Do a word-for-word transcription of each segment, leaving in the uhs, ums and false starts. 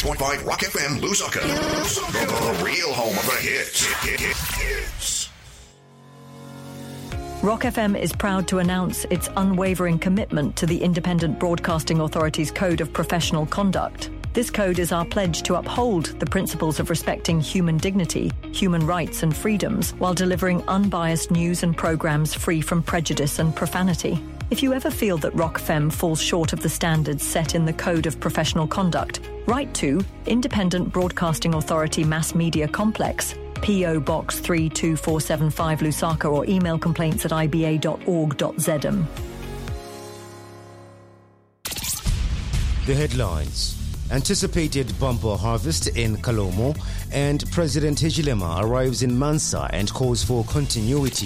point five Rock F M, Lusaka. The, the real home of the hits. hits. Rock F M is proud to announce its unwavering commitment to the Independent Broadcasting Authority's Code of Professional Conduct. This code is our pledge to uphold the principles of respecting human dignity, human rights and freedoms, while delivering unbiased news and programs free from prejudice and profanity. If you ever feel that Rock F M falls short of the standards set in the Code of Professional Conduct, write to Independent Broadcasting Authority Mass Media Complex, P O Box three two four seven five Lusaka, or email complaints at i b a dot org dot z m. The headlines. Anticipated bumper harvest in Kalomo, and President Hichilema arrives in Mansa and calls for continuity.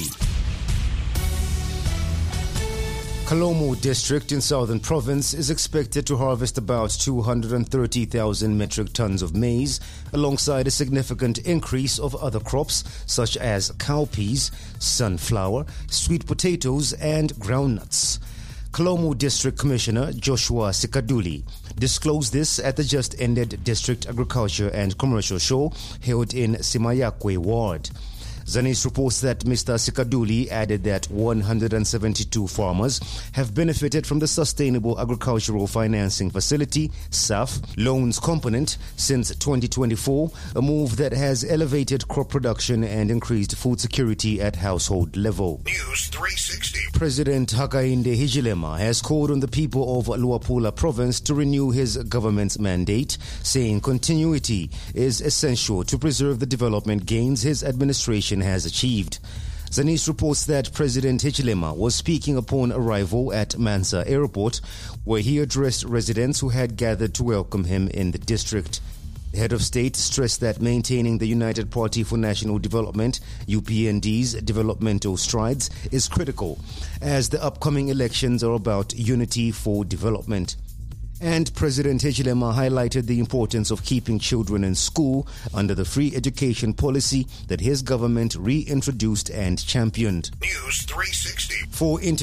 Kalomo district in Southern Province is expected to harvest about two hundred thirty thousand metric tons of maize, alongside a significant increase of other crops such as cowpeas, sunflower, sweet potatoes, and groundnuts. Kalomo District Commissioner Joshua Sikaduli disclosed this at the just-ended District Agriculture and Commercial Show held in Simayakwe Ward. Zanis reports that Mister Sikaduli added that one hundred seventy-two farmers have benefited from the Sustainable Agricultural Financing Facility, S A F, loans component since twenty twenty-four, a move that has elevated crop production and increased food security at household level. News three sixty. President Hakainde Hichilema has called on the people of Luapula Province to renew his government's mandate, saying continuity is essential to preserve the development gains his administration has achieved. Zanis reports that President Hichilema was speaking upon arrival at Mansa Airport, where he addressed residents who had gathered to welcome him in the district. The head of state stressed that maintaining the United Party for National Development, U P N D's developmental strides is critical, as the upcoming elections are about unity for development. And President Hichilema highlighted the importance of keeping children in school under the free education policy that his government reintroduced and championed. News three sixty. For inter-